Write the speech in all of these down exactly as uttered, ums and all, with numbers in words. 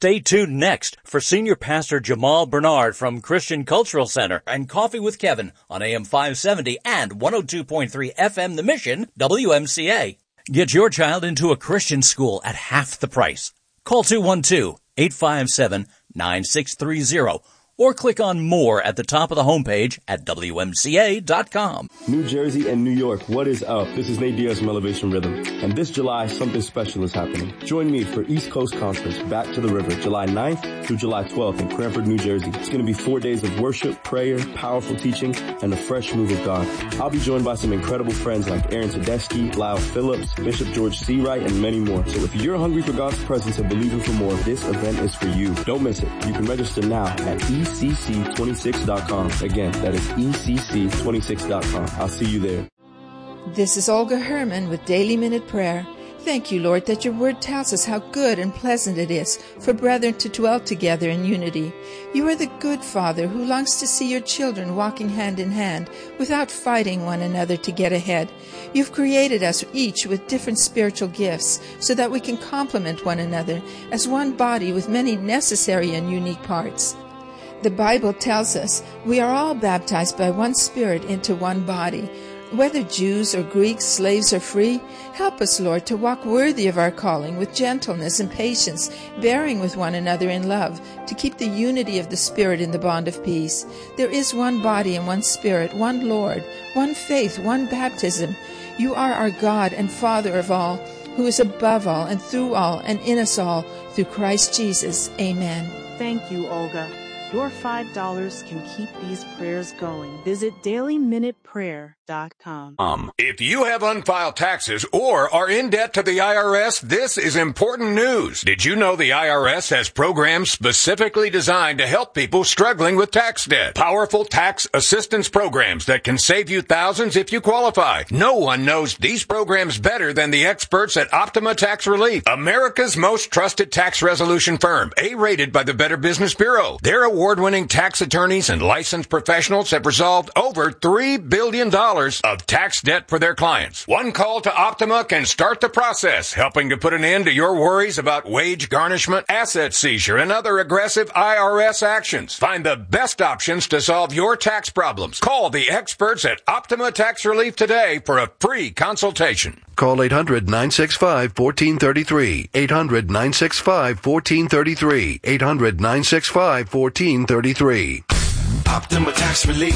Stay tuned next for Senior Pastor Jamal Bernard from Christian Cultural Center and Coffee with Kevin on A M five seventy and one oh two point three F M The Mission, W M C A. Get your child into a Christian school at half the price. Call two one two, eight five seven, nine six three zero or click on more at the top of the homepage at W M C A dot com. New Jersey and New York, what is up? This is Nate Diaz from Elevation Rhythm, and this July, something special is happening. Join me for East Coast Conference, Back to the River, July ninth through July twelfth in Cranford, New Jersey. It's going to be four days of worship, prayer, powerful teaching, and a fresh move of God. I'll be joined by some incredible friends like Aaron Tedeschi, Lyle Phillips, Bishop George Seawright, and many more. So if you're hungry for God's presence and believing for more, this event is for you. Don't miss it. You can register now at E C C twenty-six dot com. Again, that is E C C twenty-six dot com. I'll see you there. This is Olga Herman with Daily Minute Prayer. Thank you, Lord, that your word tells us how good and pleasant it is for brethren to dwell together in unity. You are the good Father who longs to see your children walking hand in hand without fighting one another to get ahead. You've created us each with different spiritual gifts so that we can complement one another as one body with many necessary and unique parts. The Bible tells us we are all baptized by one Spirit into one body. Whether Jews or Greeks, slaves or free, help us, Lord, to walk worthy of our calling with gentleness and patience, bearing with one another in love, to keep the unity of the Spirit in the bond of peace. There is one body and one Spirit, one Lord, one faith, one baptism. You are our God and Father of all, who is above all and through all and in us all, through Christ Jesus. Amen. Thank you, Olga. Your five dollars can keep these prayers going. Visit daily minute prayer dot com. Um, if you have unfiled taxes or are in debt to the I R S, this is important news. Did you know the I R S has programs specifically designed to help people struggling with tax debt? Powerful tax assistance programs that can save you thousands if you qualify. No one knows these programs better than the experts at Optima Tax Relief, America's most trusted tax resolution firm, A-rated by the Better Business Bureau. Their award-winning tax attorneys and licensed professionals have resolved over three billion dollars of tax debt for their clients. One call to Optima can start the process, helping to put an end to your worries about wage garnishment, asset seizure, and other aggressive I R S actions. Find the best options to solve your tax problems. Call the experts at Optima Tax Relief today for a free consultation. Call eight hundred, nine six five, one four three three. eight hundred, nine six five, one four three three. eight hundred, nine six five, one four three three. Optima Tax Relief.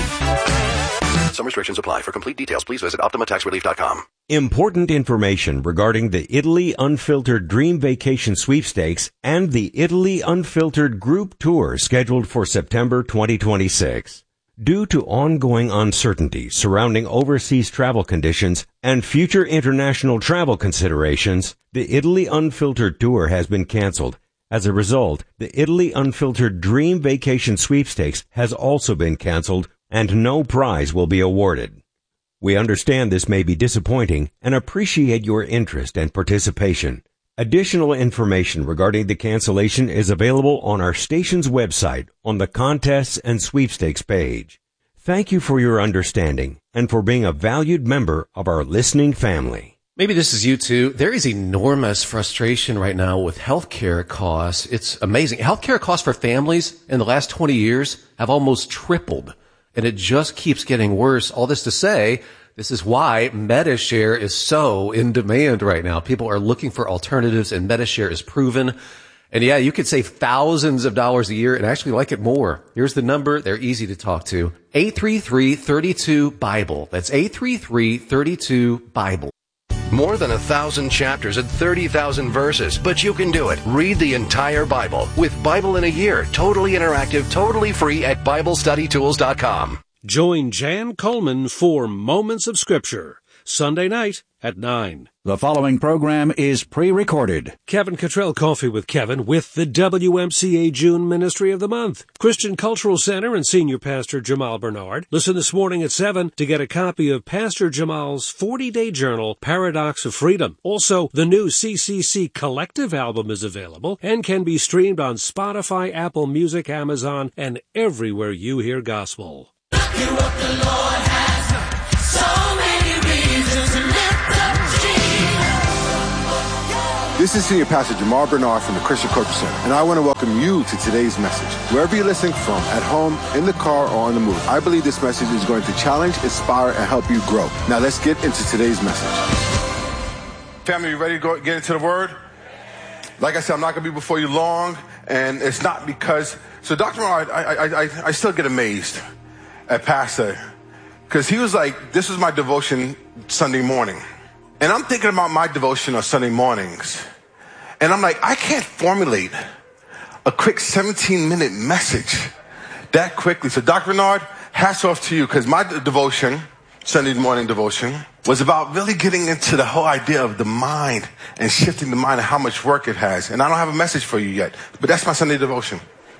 Some restrictions apply. For complete details, please visit Optima Tax Relief dot com. Important information regarding the Italy Unfiltered Dream Vacation Sweepstakes and the Italy Unfiltered Group Tour scheduled for September twenty twenty-six. Due to ongoing uncertainty surrounding overseas travel conditions and future international travel considerations, the Italy Unfiltered Tour has been canceled. As a result, the Italy Unfiltered Dream Vacation Sweepstakes has also been canceled, and no prize will be awarded. We understand this may be disappointing and appreciate your interest and participation. Additional information regarding the cancellation is available on our station's website on the Contests and Sweepstakes page. Thank you for your understanding and for being a valued member of our listening family. Maybe this is you too. There is enormous frustration right now with healthcare costs. It's amazing. Healthcare costs for families in the last twenty years have almost tripled, and it just keeps getting worse. All this to say, this is why Medi-Share is so in demand right now. People are looking for alternatives, and Medi-Share is proven. And yeah, you could save thousands of dollars a year and actually like it more. Here's the number. They're easy to talk to. eight three three, three two, Bible. That's eight three three, three two, Bible. More than a thousand chapters and thirty thousand verses, but you can do it. Read the entire Bible with Bible in a Year, totally interactive, totally free at Bible Study Tools dot com. Join Jan Coleman for Moments of Scripture, Sunday night at nine. The following program is pre-recorded. Kevin Cottrell Coffee with Kevin with the W M C A June Ministry of the Month, Christian Cultural Center and Senior Pastor Jamal Bernard. Listen this morning at seven to get a copy of Pastor Jamal's forty-day journal, Paradox of Freedom. Also, the new C C C Collective album is available and can be streamed on Spotify, Apple Music, Amazon, and everywhere you hear gospel. You up the Lord has so many reasons to lift up Jesus. This is Senior Pastor Jamal Bernard from the Christian Cultural Center, and I want to welcome you to today's message. Wherever you're listening from, at home, in the car, or on the move, I believe this message is going to challenge, inspire, and help you grow. Now let's get into today's message. Family, you ready to go get into the Word? Like I said, I'm not going to be before you long, and it's not because... So Doctor Bernard, I, I, I, I still get amazed at Pastor, because he was like, this was my devotion Sunday morning. And I'm thinking about my devotion on Sunday mornings. And I'm like, I can't formulate a quick seventeen minute message that quickly. So Doctor Bernard, hats off to you, because my devotion, Sunday morning devotion, was about really getting into the whole idea of the mind and shifting the mind and how much work it has. And I don't have a message for you yet, but that's my Sunday devotion.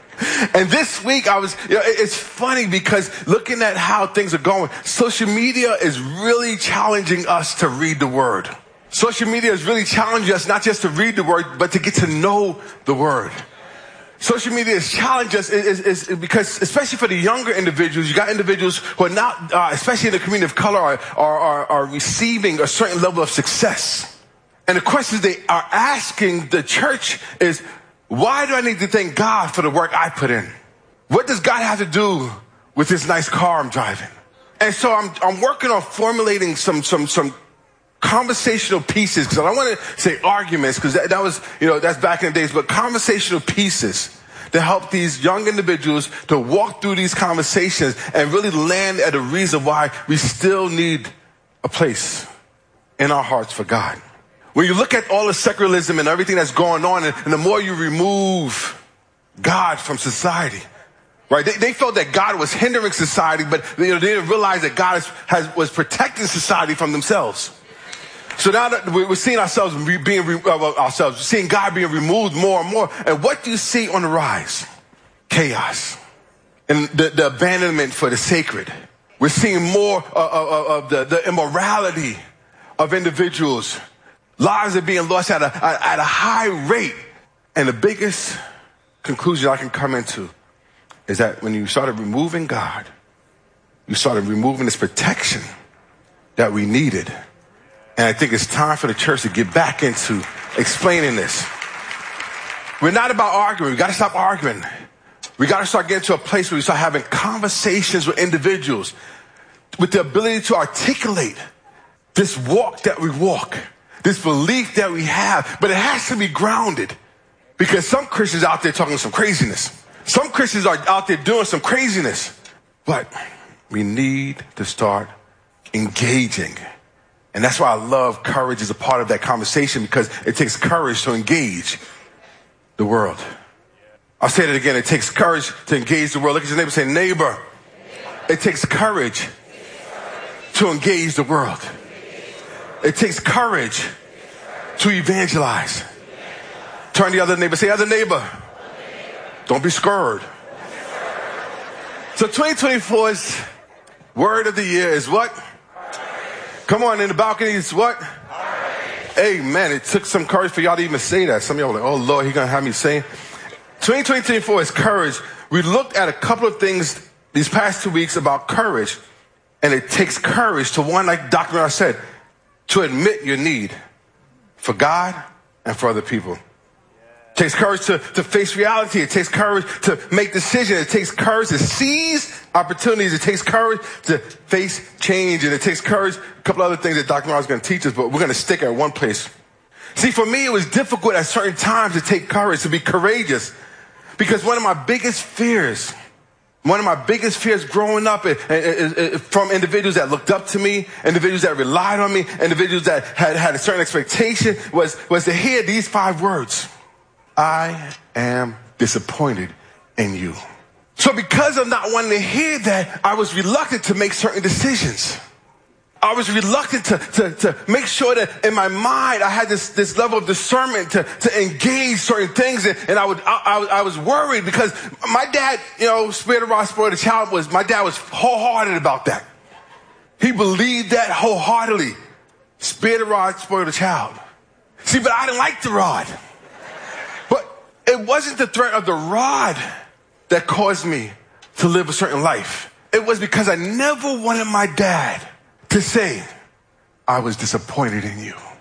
And this week I was, you know, it's funny because looking at how things are going, social media is really challenging us to read the Word. Social media is really challenging us not just to read the Word, but to get to know the Word. Social media is challenging us is, is, is because, especially for the younger individuals, you got individuals who are not, uh, especially in the community of color, are, are, are, are receiving a certain level of success. And the questions they are asking the church is, why do I need to thank God for the work I put in? What does God have to do with this nice car I'm driving? And so I'm, I'm working on formulating some, some, some conversational pieces, because I don't want to say arguments, because that, that was, you know, that's back in the days, but conversational pieces to help these young individuals to walk through these conversations and really land at a reason why we still need a place in our hearts for God. When you look at all the secularism and everything that's going on, and, and the more you remove God from society, right? They, they felt that God was hindering society, but you know, they didn't realize that God is, has, was protecting society from themselves. So now that we're seeing ourselves being uh, ourselves, seeing God being removed more and more. And what do you see on the rise? Chaos and the, the abandonment for the sacred. We're seeing more uh, uh, of the, the immorality of individuals. Lives are being lost at a, at a high rate. And the biggest conclusion I can come into is that when you started removing God, you started removing this protection that we needed. And I think it's time for the church to get back into explaining this. We're not about arguing. We got to stop arguing. We got to start getting to a place where we start having conversations with individuals with the ability to articulate this walk that we walk. This belief that we have, but it has to be grounded, because some Christians out there talking some craziness. Some Christians are out there doing some craziness, but we need to start engaging. And that's why I love courage as a part of that conversation, because it takes courage to engage the world. I'll say it again. It takes courage to engage the world. Look at your neighbor and say, neighbor, it takes courage to engage the world. It takes courage to evangelize. Turn to the other neighbor. Say, other neighbor. Don't be scared. So twenty twenty-four's word of the year is what? Come on, in the balconies, what? Amen. It took some courage for y'all to even say that. Some of y'all were like, oh, Lord, he's going to have me say. twenty twenty-four is courage. We looked at a couple of things these past two weeks about courage. And it takes courage to, one, like Doctor Bernard said, to admit your need for God and for other people. It takes courage to, to face reality. It takes courage to make decisions. It takes courage to seize opportunities. It takes courage to face change. And it takes courage, a couple other things that Doctor Bernard is going to teach us, but we're going to stick at one place. See, for me, it was difficult at certain times to take courage, to be courageous, because one of my biggest fears One of my biggest fears growing up is, is, is from individuals that looked up to me, individuals that relied on me, individuals that had, had a certain expectation was, was to hear these five words. I am disappointed in you. So because of not wanting to hear that, I was reluctant to make certain decisions. I was reluctant to, to, to make sure that in my mind I had this, this level of discernment to, to engage certain things. And, and I would, I, I was worried because my dad, you know, Spirit of Rod, Spoiled a Child was, my dad was wholehearted about that. He believed that wholeheartedly. Spirit of Rod, Spoiled a Child. See, but I didn't like the rod. But it wasn't the threat of the rod that caused me to live a certain life. It was because I never wanted my dad to say, I was disappointed in you.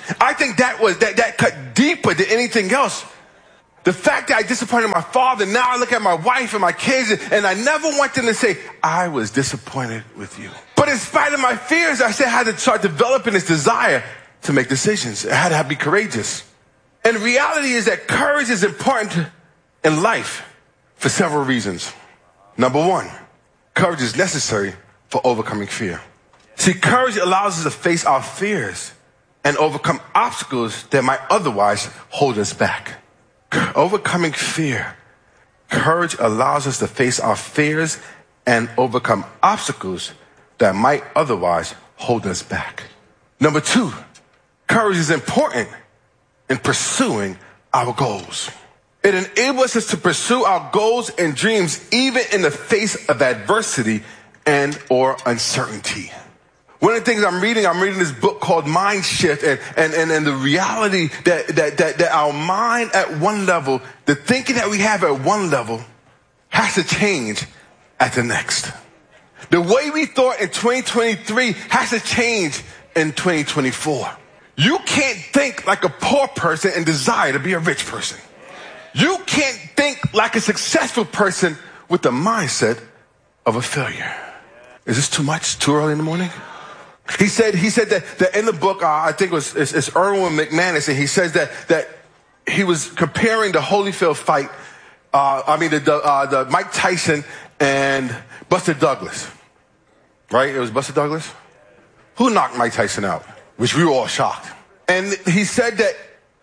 I think that was that that cut deeper than anything else. The fact that I disappointed my father, now I look at my wife and my kids, and I never want them to say, I was disappointed with you. But in spite of my fears, I said I had to start developing this desire to make decisions. I had to be courageous. And the reality is that courage is important in life for several reasons. Number one, courage is necessary for overcoming fear. See, courage allows us to face our fears and overcome obstacles that might otherwise hold us back. Overcoming fear. Courage allows us to face our fears and overcome obstacles that might otherwise hold us back. Number two, courage is important in pursuing our goals. It enables us to pursue our goals and dreams even in the face of adversity and or uncertainty. One of the things I'm reading, I'm reading this book called Mind Shift, and, and, and, and the reality that, that, that, that our mind at one level, the thinking that we have at one level, has to change at the next. The way we thought in twenty twenty-three has to change in twenty twenty-four. You can't think like a poor person and desire to be a rich person. You can't think like a successful person with the mindset of a failure. Is this too much? Too early in the morning? He said, he said that, that in the book, uh, I think it was, it's, it's Erwin McManus, and he says that, that he was comparing the Holyfield fight, uh, I mean, the, the, uh, the Mike Tyson and Buster Douglas. Right? It was Buster Douglas? Who knocked Mike Tyson out? Which we were all shocked. And he said that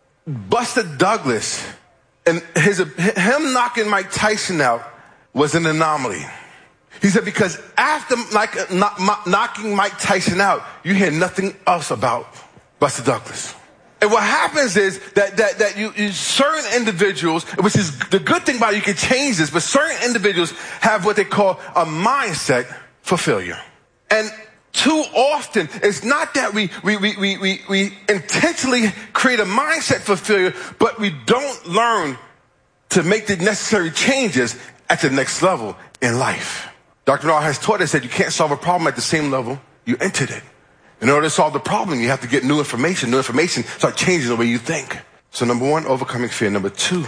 Buster Douglas and his, him knocking Mike Tyson out was an anomaly. He said, because after like knock, knocking Mike Tyson out, you hear nothing else about Buster Douglas. And what happens is that that that you, you certain individuals, which is the good thing about it, you can change this, but certain individuals have what they call a mindset for failure. And too often, it's not that we we we we we, we intentionally create a mindset for failure, but we don't learn to make the necessary changes at the next level in life. Doctor Bernard has taught us that you can't solve a problem at the same level you entered it. In order to solve the problem, you have to get new information. New information start changing the way you think. So number one, overcoming fear. Number two,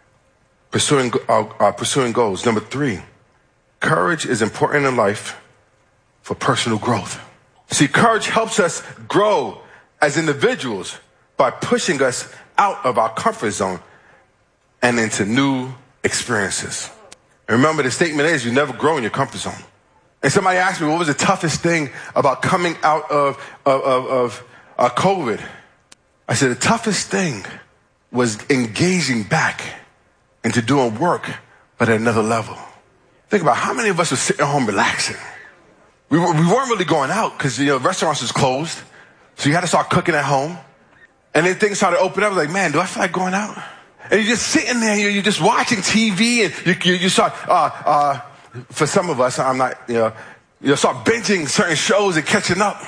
pursuing uh, uh, pursuing goals. Number three, courage is important in life for personal growth. See, courage helps us grow as individuals by pushing us out of our comfort zone and into new experiences. And remember, the statement is you never grow in your comfort zone. And somebody asked me, what was the toughest thing about coming out of, of, of, of uh, COVID? I said, the toughest thing was engaging back into doing work, but at another level. Think about how many of us were sitting at home relaxing. We, were, we weren't really going out because, you know, restaurants was closed. So you had to start cooking at home. And then things started opening up. Like, man, do I feel like going out? And you're just sitting there, you're, you're just watching T V, and you, you, you start, uh, uh, for some of us, I'm not, you know, you start binging certain shows and catching up.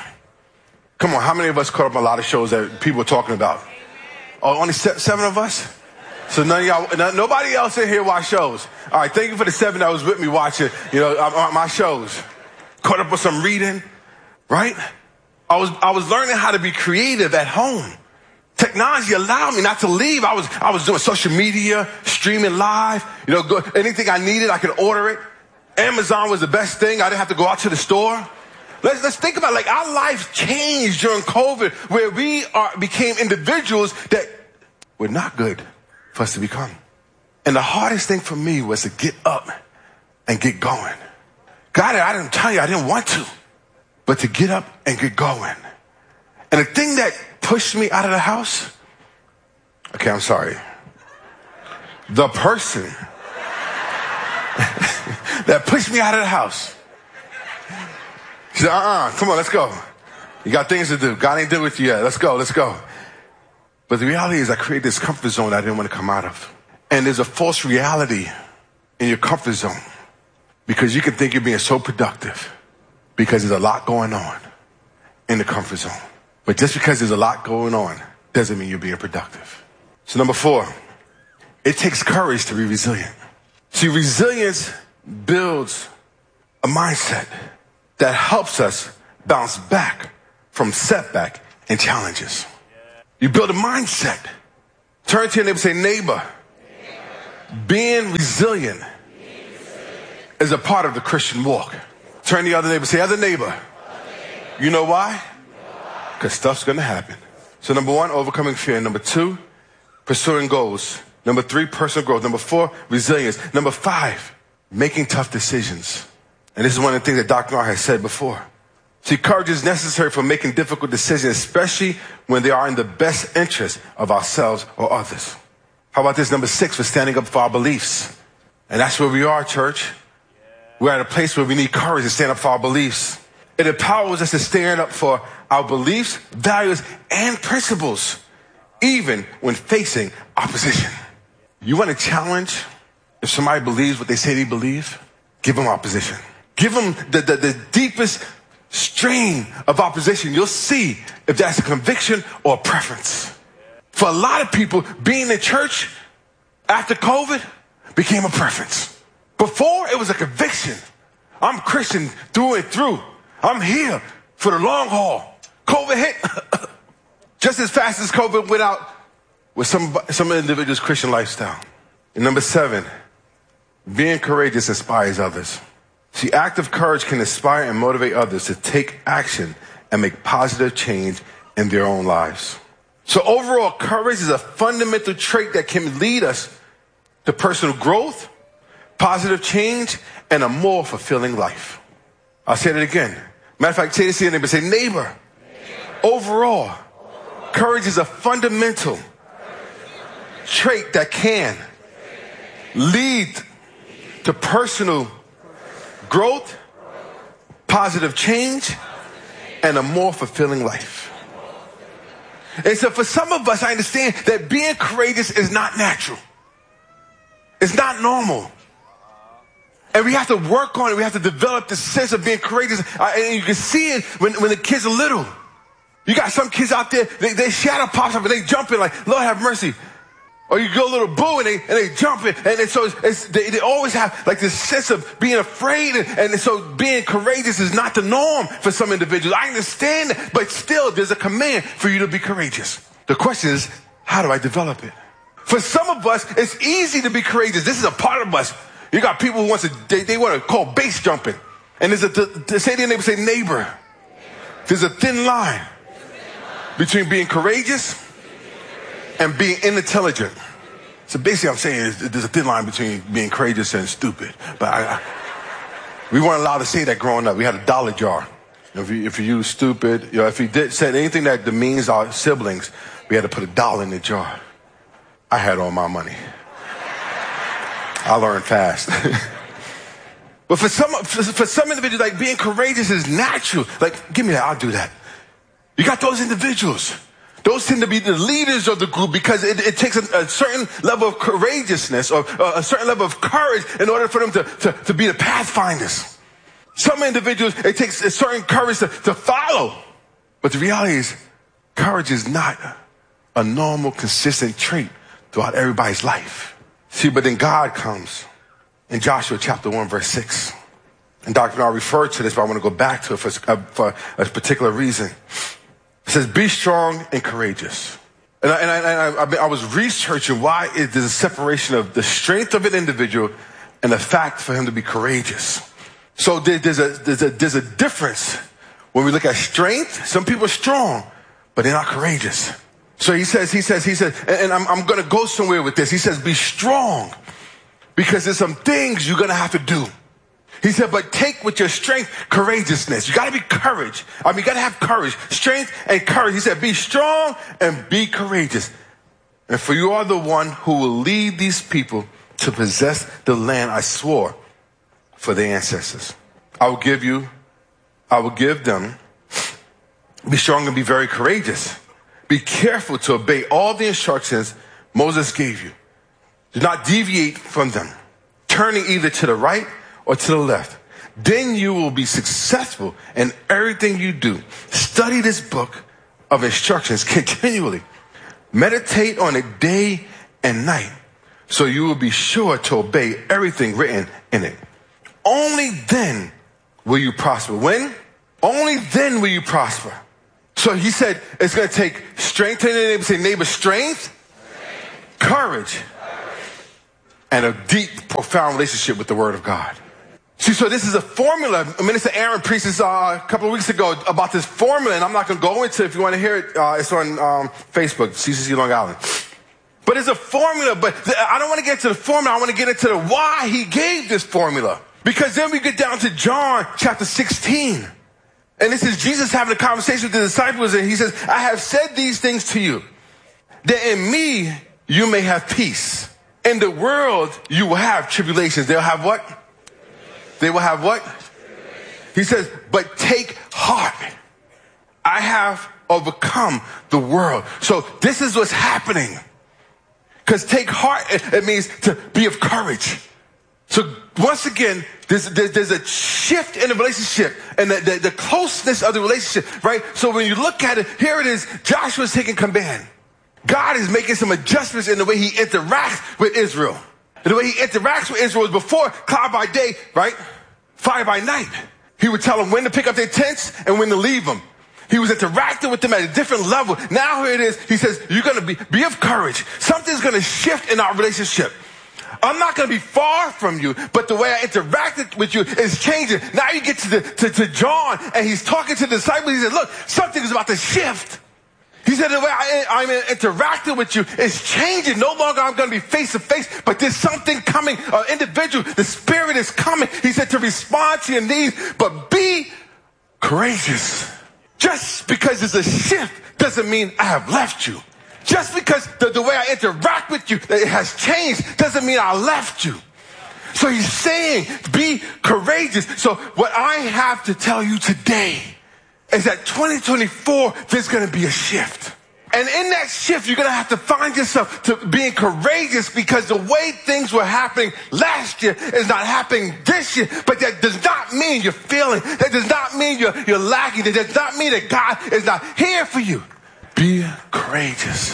Come on, how many of us caught up on a lot of shows that people were talking about? Oh, only se- seven of us? So none of y'all, no, nobody else in here watch shows. All right, thank you for the seven that was with me watching, you know, uh, my shows. Caught up with some reading, right? I was, I was learning how to be creative at home. Technology allowed me not to leave. I was, I was doing social media, streaming live, you know, go, anything I needed, I could order it. Amazon was the best thing. I didn't have to go out to the store. Let's, let's think about, like, our life changed during COVID, where we are, became individuals that were not good for us to become. And the hardest thing for me was to get up and get going. God, I didn't tell you I didn't want to, but to get up and get going. And the thing that pushed me out of the house, okay, I'm sorry. The person that pushed me out of the house, she said, uh-uh, come on, let's go. You got things to do. God ain't done with you yet. Let's go, let's go. But the reality is I created this comfort zone I didn't want to come out of. And there's a false reality in your comfort zone because you can think you're being so productive because there's a lot going on in the comfort zone. But just because there's a lot going on doesn't mean you're being productive. So number four, it takes courage to be resilient. See, resilience builds a mindset that helps us bounce back from setback and challenges. You build a mindset. Turn to your neighbor and say, neighbor, being resilient is a part of the Christian walk. Turn to the other neighbor and say, other neighbor. You know why? Because stuff's going to happen. So number one, overcoming fear. Number two, pursuing goals. Number three, personal growth. Number four, resilience. Number five, making tough decisions. And this is one of the things that Doctor Bernard has said before. See, courage is necessary for making difficult decisions, especially when they are in the best interest of ourselves or others. How about this? Number six, for standing up for our beliefs. And that's where we are, church. We're at a place where we need courage to stand up for our beliefs. It empowers us to stand up for our beliefs, values, and principles, even when facing opposition. You want a challenge? If somebody believes what they say they believe, give them opposition. Give them the, the, the deepest strain of opposition. You'll see if that's a conviction or a preference. For a lot of people, being in church after COVID became a preference. Before, it was a conviction. I'm Christian through and through. I'm here for the long haul. COVID hit just as fast as COVID went out with some, some individuals' Christian lifestyle. And number seven, being courageous inspires others. See, active courage can inspire and motivate others to take action and make positive change in their own lives. So overall, courage is a fundamental trait that can lead us to personal growth, positive change, and a more fulfilling life. I'll say that again. Matter of fact, say this to your neighbor. Say, neighbor, neighbor. Overall, overall, courage is a fundamental trait that can lead to personal growth, positive change, and a more fulfilling life. And so for some of us, I understand that being courageous is not natural. It's not normal. And we have to work on it. We have to develop this sense of being courageous. Uh, and you can see it when, when the kids are little. You got some kids out there, they, they shadow pops up and they jump in like, Lord have mercy. Or you go a little boo and they, and they jump in. And, and so it's, it's, they, they always have like this sense of being afraid. And, and so being courageous is not the norm for some individuals. I understand that, but still there's a command for you to be courageous. The question is, how do I develop it? For some of us, it's easy to be courageous. This is a part of us. You got people who wants to, they, they want to call base jumping. And there's a, to, to say to your neighbor, say neighbor. There's a thin line between being courageous and being unintelligent. So basically I'm saying is there's a thin line between being courageous and stupid. But I, I, we weren't allowed to say that growing up. We had a dollar jar. If you, if you use stupid, you know, if you did said anything that demeans our siblings, we had to put a dollar in the jar. I had all my money. I learned fast. But for some, for, for some individuals, like being courageous is natural. Like, give me that, I'll do that. You got those individuals. Those tend to be the leaders of the group because it, it takes a, a certain level of courageousness or uh, a certain level of courage in order for them to, to, to be the pathfinders. Some individuals, it takes a certain courage to, to follow. But the reality is, courage is not a normal, consistent trait throughout everybody's life. See, but then God comes in Joshua chapter one, verse six. And Doctor Bernard referred to this, but I want to go back to it for, uh, for a particular reason. It says, be strong and courageous. And I, and I, and I, I was researching why it, there's a separation of the strength of an individual and the fact for him to be courageous. So there, there's, a, there's, a, there's a difference when we look at strength. Some people are strong, but they're not courageous. So he says, he says, he says, and, and I'm, I'm going to go somewhere with this. He says, be strong because there's some things you're going to have to do. He said, but take with your strength courageousness. You got to be courage. I mean, you got to have courage, strength and courage. He said, be strong and be courageous. And for you are the one who will lead these people to possess the land I swore for their ancestors. I will give you, I will give them, be strong and be very courageous. Be careful to obey all the instructions Moses gave you. Do not deviate from them, turning either to the right or to the left. Then you will be successful in everything you do. Study this book of instructions continually. Meditate on it day and night, so you will be sure to obey everything written in it. Only then will you prosper. When? Only then will you prosper. So So he said it's going to take strength. Tell your neighbor, say neighbor, strength, strength. Courage, courage, and a deep, profound relationship with the Word of God. See, so this is a formula. Minister Aaron preached this uh, a couple of weeks ago about this formula, and I'm not going to go into it. If you want to hear it, uh, it's on um, Facebook, C C C Long Island. But it's a formula, but th- I don't want to get to the formula. I want to get into the why he gave this formula. Because then we get down to John chapter sixteen. And this is Jesus having a conversation with the disciples, and he says, I have said these things to you, that in me you may have peace. In the world you will have tribulations. They'll have what? They will have what? He says, but take heart. I have overcome the world. So this is what's happening. Because take heart, it, it means to be of courage. So once again, there's, there's, there's a shift in the relationship and the, the, the closeness of the relationship, right? So when you look at it, here it is, Joshua's taking command. God is making some adjustments in the way he interacts with Israel. The way he interacts with Israel was before cloud by day, right? Fire by night. He would tell them when to pick up their tents and when to leave them. He was interacting with them at a different level. Now here it is. He says, you're going to be, be of courage. Something's going to shift in our relationship. I'm not going to be far from you, but the way I interacted with you is changing. Now you get to, the, to, to John, and he's talking to the disciples. He said, look, something is about to shift. He said, the way I, I'm interacting with you is changing. No longer I'm going to be face to face, but there's something coming, an uh, individual. The Spirit is coming. He said to respond to your needs, but be courageous. Just because it's a shift doesn't mean I have left you. Just because the, the way I interact with you, it has changed, doesn't mean I left you. So he's saying, be courageous. So what I have to tell you today is that twenty twenty-four, there's going to be a shift. And in that shift, you're going to have to find yourself to being courageous, because the way things were happening last year is not happening this year. But that does not mean you're failing. That does not mean you're, you're lacking. That does not mean that God is not here for you. Be courageous.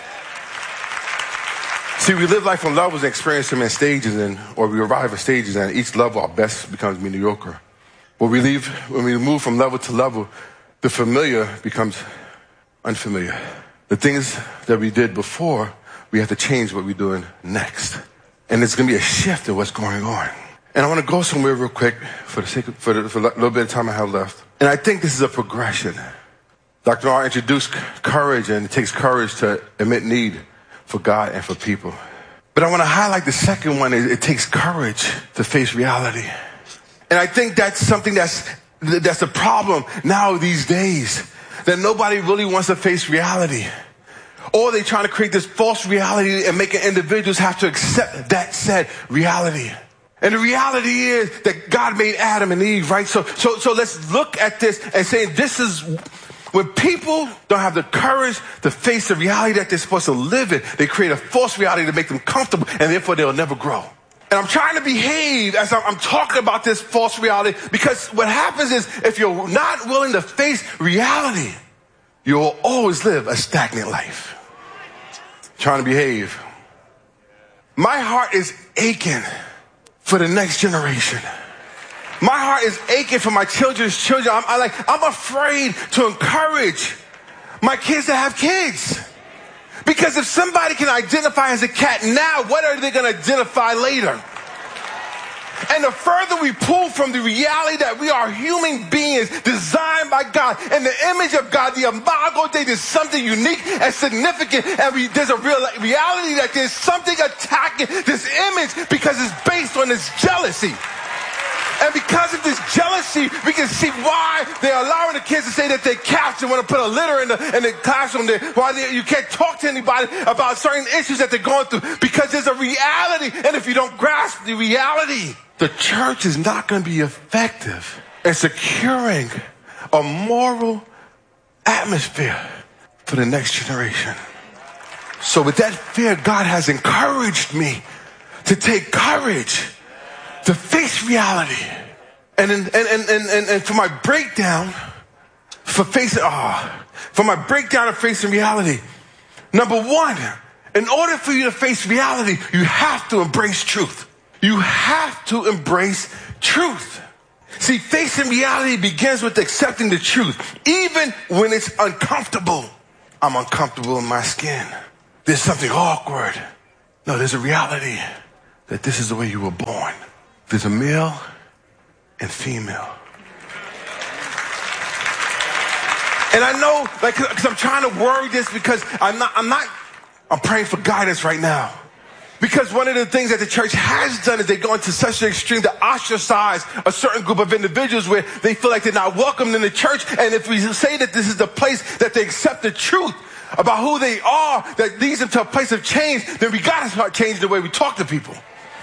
See, we live life on levels and experience them in stages, and or we arrive at stages, and each level our best becomes mediocre. When we leave, when we move from level to level, the familiar becomes unfamiliar. The things that we did before, we have to change what we're doing next. And it's going to be a shift in what's going on. And I want to go somewhere real quick for the sake of, for, the, for a little bit of time I have left. And I think this is a progression. Doctor R introduced courage, and it takes courage to admit need for God and for people. But I want to highlight the second one. Is it takes courage to face reality. And I think that's something that's that's a problem now these days, that nobody really wants to face reality. Or they're trying to create this false reality and making individuals have to accept that said reality. And the reality is that God made Adam and Eve, right? So so so let's look at this and say this is when people don't have the courage to face the reality that they're supposed to live in. They create a false reality to make them comfortable, and therefore they'll never grow. And I'm trying to behave as I'm, I'm talking about this false reality, because what happens is if you're not willing to face reality, you'll always live a stagnant life. Trying to behave. My heart is aching for the next generation. My heart is aching for my children's children. I'm, I'm like, I'm afraid to encourage my kids to have kids. Because if somebody can identify as a cat now, what are they going to identify later? And the further we pull from the reality that we are human beings designed by God in the image of God, the imago Dei, there's something unique and significant, and we, there's a real reality that there's something attacking this image because it's based on this jealousy. And because of this jealousy, we can see why they're allowing the kids to say that they're cats and want to put a litter in the, in the classroom there. Why they, you can't talk to anybody about certain issues that they're going through. Because there's a reality. And if you don't grasp the reality, the church is not going to be effective in securing a moral atmosphere for the next generation. So with that fear, God has encouraged me to take courage to face reality. And, in, and, and, and, and for my breakdown, for facing, ah, oh, for my breakdown of facing reality, number one, in order for you to face reality, you have to embrace truth. You have to embrace truth. See, facing reality begins with accepting the truth, even when it's uncomfortable. I'm uncomfortable in my skin. There's something awkward. No, there's a reality that this is the way you were born. There's a male and female. And I know, like, because I'm trying to word this because I'm not, I'm not, I'm praying for guidance right now. Because one of the things that the church has done is they go into such an extreme to ostracize a certain group of individuals where they feel like they're not welcomed in the church. And if we say that this is the place that they accept the truth about who they are, that leads them to a place of change, then we got to start changing the way we talk to people.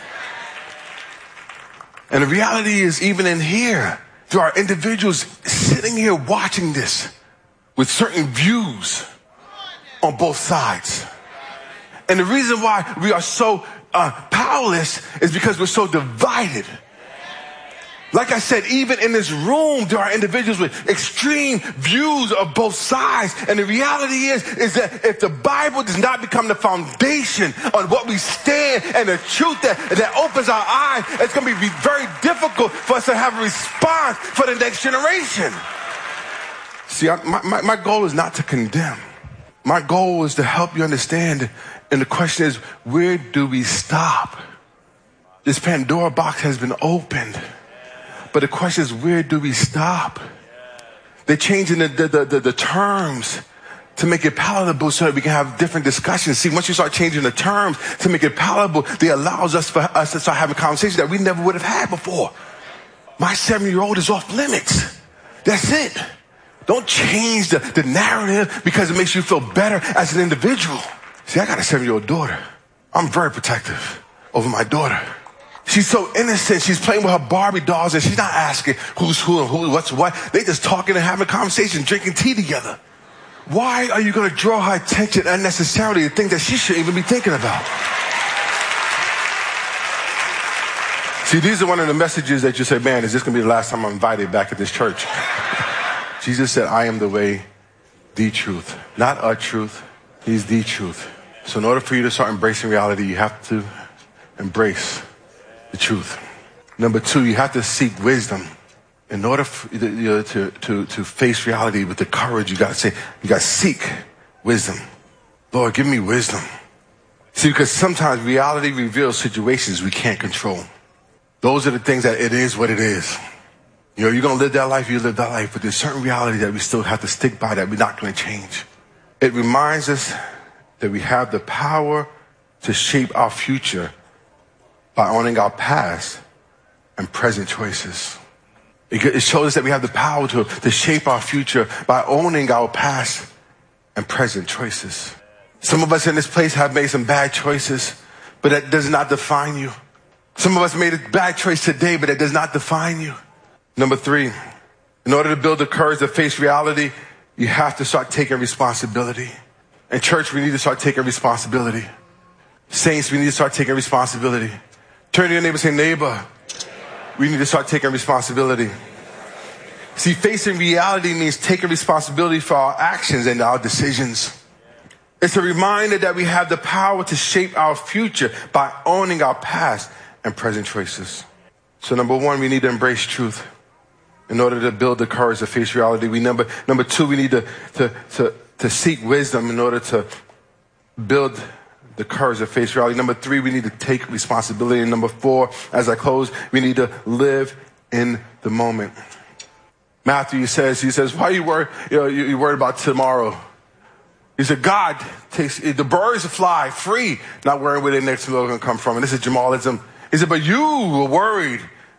And the reality is, even in here, there are individuals sitting here watching this with certain views on both sides. And the reason why we are so uh, powerless is because we're so divided. Like I said, even in this room, there are individuals with extreme views of both sides. And the reality is, is that if the Bible does not become the foundation on what we stand and the truth that, that opens our eyes, it's going to be very difficult for us to have a response for the next generation. See, I, my, my, my goal is not to condemn. My goal is to help you understand. And the question is, where do we stop? This Pandora box has been opened. But the question is, where do we stop? They're changing the, the, the, the, the terms to make it palatable so that we can have different discussions. See, once you start changing the terms to make it palatable, it allows us for us to start having conversations that we never would have had before. My seven-year-old is off limits. That's it. Don't change the, the narrative because it makes you feel better as an individual. See, I got a seven-year-old daughter. I'm very protective over my daughter. She's so innocent. She's playing with her Barbie dolls and she's not asking who's who and who, what's what. They just talking and having a conversation, drinking tea together. Why are you going to draw her attention unnecessarily to things that she shouldn't even be thinking about? See, these are one of the messages that you say, man, is this going to be the last time I'm invited back at this church? Jesus said, I am the way, the truth. Not a truth. He's the truth. So in order for you to start embracing reality, you have to embrace the truth. Number two, you have to seek wisdom. In order for, you know, to, to, to face reality with the courage, you got to say, you got to seek wisdom. Lord, give me wisdom. See, because sometimes reality reveals situations we can't control. Those are the things that it is what it is. You know, you're going to live that life, you live that life, but there's certain reality that we still have to stick by that we're not going to change. It reminds us that we have the power to shape our future by owning our past and present choices. It shows us that we have the power to, to shape our future by owning our past and present choices. Some of us in this place have made some bad choices, but that does not define you. Some of us made a bad choice today, but that does not define you. Number three, in order to build the courage to face reality, you have to start taking responsibility. In church, we need to start taking responsibility. Saints, we need to start taking responsibility. Turn to your neighbor and say, neighbor, we need to start taking responsibility. See, facing reality means taking responsibility for our actions and our decisions. It's a reminder that we have the power to shape our future by owning our past and present choices. So number one, we need to embrace truth in order to build the courage to face reality. We number, number two, we need to, to, to, to seek wisdom in order to build the courage to face reality. Number three, we need to take responsibility. And number four, as I close, we need to live in the moment. Matthew says, he says, why are you worried, you know, you, you worried about tomorrow? He said, God takes, the birds fly free, not worrying where their next meal is going to come from. And this is Jamalism. He said, but you were worried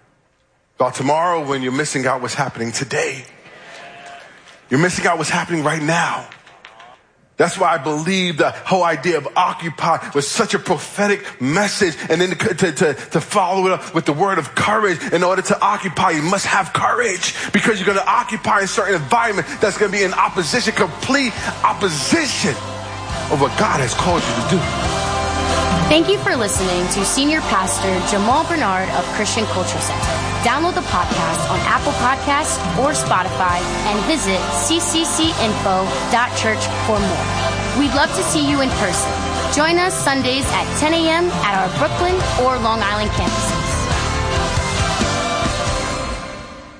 about tomorrow when you're missing out what's happening today. You're missing out what's happening right now. That's why I believe the whole idea of occupy was such a prophetic message. And then to, to, to, to follow it up with the word of courage. In order to occupy, you must have courage, because you're going to occupy a certain environment that's going to be in opposition, complete opposition of what God has called you to do. Thank you for listening to Senior Pastor Jamal Bernard of Christian Cultural Center. Download the podcast on Apple Podcasts or Spotify and visit c c c info dot church for more. We'd love to see you in person. Join us Sundays at ten a.m. at our Brooklyn or Long Island campuses.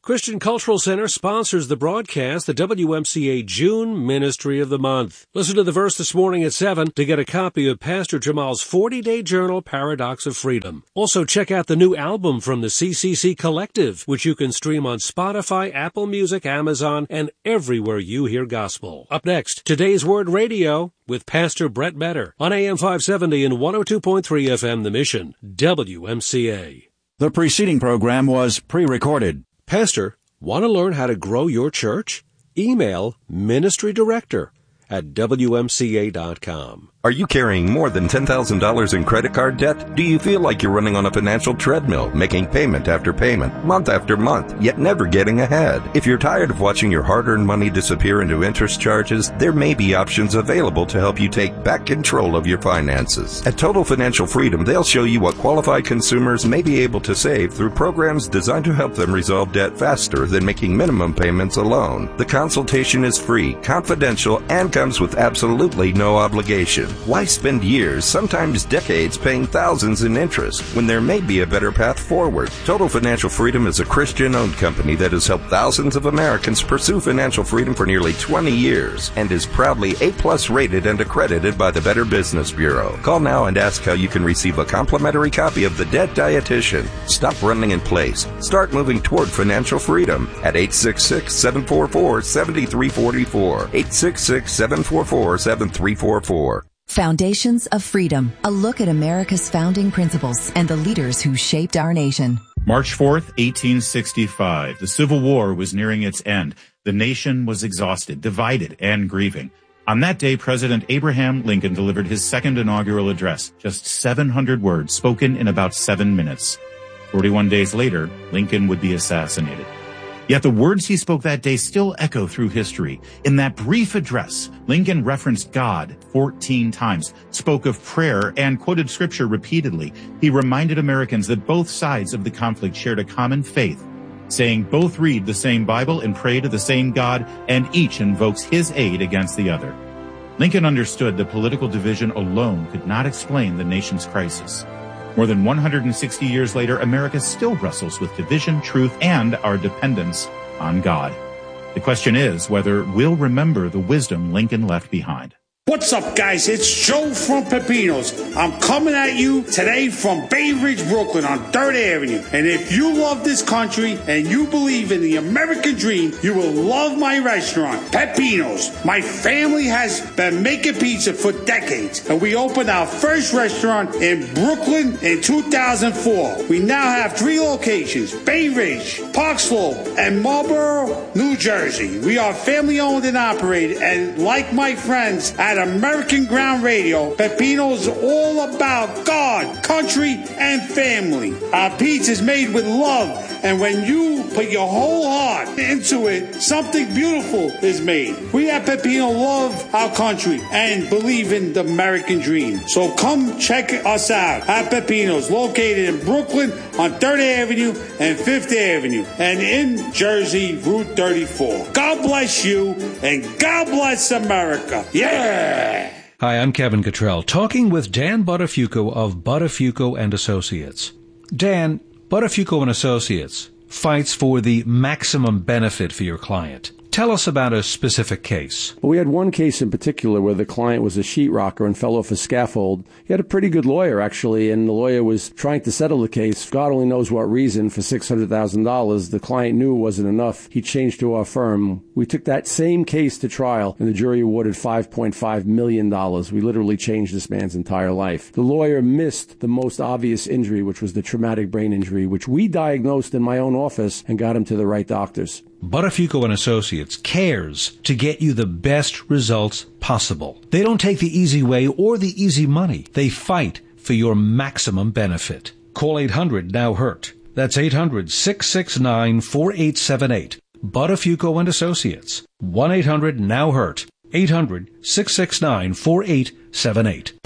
Christian Cultural Center sponsors the broadcast, the W M C A June Ministry of the Month. Listen to the verse this morning at seven to get a copy of Pastor Jamal's forty-day journal, Paradox of Freedom. Also, check out the new album from the C C C Collective, which you can stream on Spotify, Apple Music, Amazon, and everywhere you hear gospel. Up next, Today's Word Radio with Pastor Brett Metter on A M five seventy and one oh two point three F M The Mission, W M C A. The preceding program was pre-recorded. Pastor, want to learn how to grow your church? Email ministry director at W M C A dot com. Are you carrying more than ten thousand dollars in credit card debt? Do you feel like you're running on a financial treadmill, making payment after payment, month after month, yet never getting ahead? If you're tired of watching your hard-earned money disappear into interest charges, there may be options available to help you take back control of your finances. At Total Financial Freedom, they'll show you what qualified consumers may be able to save through programs designed to help them resolve debt faster than making minimum payments alone. The consultation is free, confidential, and comes with absolutely no obligation. Why spend years, sometimes decades, paying thousands in interest when there may be a better path forward? Total Financial Freedom is a Christian-owned company that has helped thousands of Americans pursue financial freedom for nearly twenty years and is proudly A-plus rated and accredited by the Better Business Bureau. Call now and ask how you can receive a complimentary copy of The Debt Dietitian. Stop running in place. Start moving toward financial freedom at eight six six, seven four four, seven three four four, eight six six, seven four four, seven three four four. Foundations of Freedom, a look at America's founding principles and the leaders who shaped our nation. March fourth, eighteen sixty-five. The Civil War was nearing its end. The nation was exhausted, divided, and grieving. On that day, President Abraham Lincoln delivered his second inaugural address, just seven hundred words spoken in about seven minutes. forty-one days later, Lincoln would be assassinated. Yet the words he spoke that day still echo through history. In that brief address, Lincoln referenced God fourteen times, spoke of prayer, and quoted scripture repeatedly. He reminded Americans that both sides of the conflict shared a common faith, saying both read the same Bible and pray to the same God, and each invokes his aid against the other. Lincoln understood that political division alone could not explain the nation's crisis. More than one hundred sixty years later, America still wrestles with division, truth, and our dependence on God. The question is whether we'll remember the wisdom Lincoln left behind. What's up, guys? It's Joe from Pepinos. I'm coming at you today from Bay Ridge, Brooklyn on third Avenue. And if you love this country and you believe in the American dream, you will love my restaurant, Pepinos. My family has been making pizza for decades, and we opened our first restaurant in Brooklyn in two thousand four. We now have three locations, Bay Ridge, Park Slope, and Marlboro, New Jersey. We are family owned and operated, and like my friends at American Ground Radio, Pepinos is all about God, country, and family. Our pizza is made with love, and when you put your whole heart into it, something beautiful is made. We at Pepino love our country and believe in the American dream. So come check us out at Pepino's, located in Brooklyn on third Avenue and fifth Avenue, and in Jersey, Route thirty-four. God bless you, and God bless America. Yeah! Hi, I'm Kevin Cottrell, talking with Dan Buttafuoco of Buttafuoco and Associates. Dan, Buttafuoco and Associates fights for the maximum benefit for your client. Tell us about a specific case. Well, we had one case in particular where the client was a sheetrocker and fell off a scaffold. He had a pretty good lawyer, actually, and the lawyer was trying to settle the case. God only knows what reason. For six hundred thousand dollars, the client knew it wasn't enough. He changed to our firm. We took that same case to trial, and the jury awarded five point five million dollars. We literally changed this man's entire life. The lawyer missed the most obvious injury, which was the traumatic brain injury, which we diagnosed in my own office and got him to the right doctors. Buttafuoco and Associates cares to get you the best results possible. They don't take the easy way or the easy money. They fight for your maximum benefit. Call eight hundred now hurt. That's eight hundred, six six nine, four eight seven eight. Buttafuoco and Associates. one eight hundred now hurt. eight hundred, six six nine, four eight seven eight.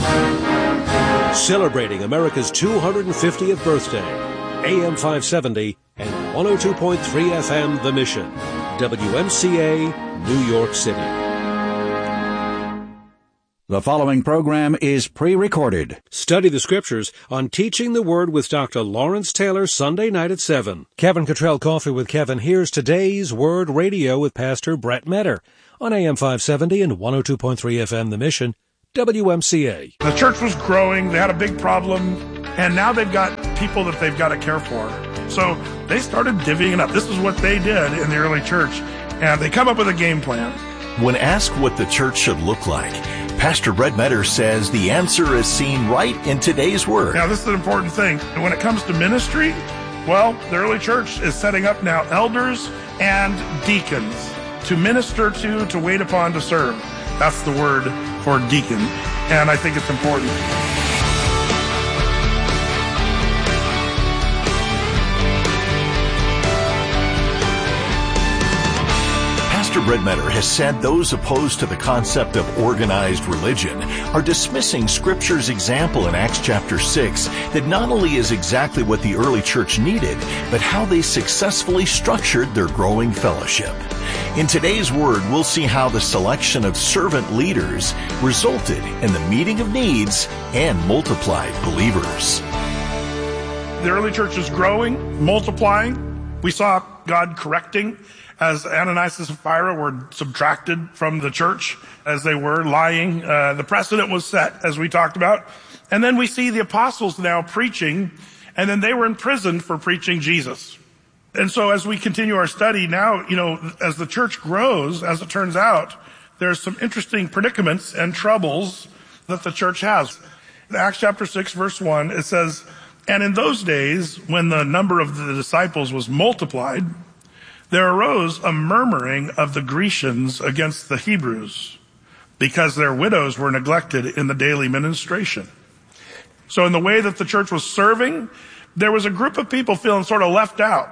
Celebrating America's two hundred fiftieth birthday. A M five seventy and one oh two point three F M The Mission, W M C A, New York City. The following program is pre-recorded. Study the Scriptures on Teaching the Word with Doctor Lawrence Taylor, Sunday night at seven. Kevin Cottrell Coffee with Kevin. Here's today's Word Radio with Pastor Brett Metter on A M five seventy and one oh two point three F M The Mission, W M C A. The church was growing. They had a big problem, and now they've got people that they've got to care for. So they started divvying it up. This is what they did in the early church, and they come up with a game plan. When asked what the church should look like, Pastor Brett Metter says the answer is seen right in today's Word. Now, this is an important thing. When it comes to ministry, well, the early church is setting up now elders and deacons to minister to, to wait upon, to serve. That's the word for deacon, and I think it's important. Pastor Brett Metter has said those opposed to the concept of organized religion are dismissing Scripture's example in Acts chapter six that not only is exactly what the early church needed, but how they successfully structured their growing fellowship. In today's Word, we'll see how the selection of servant leaders resulted in the meeting of needs and multiplied believers. The early church is growing, multiplying. We saw God correcting as Ananias and Sapphira were subtracted from the church as they were lying. Uh, the precedent was set, as we talked about. And then we see the apostles now preaching, and then they were imprisoned for preaching Jesus. And so as we continue our study now, you know, as the church grows, as it turns out, there's some interesting predicaments and troubles that the church has. In Acts chapter six, verse one, it says, "And in those days, when the number of the disciples was multiplied, there arose a murmuring of the Grecians against the Hebrews, because their widows were neglected in the daily ministration." So in the way that the church was serving, there was a group of people feeling sort of left out.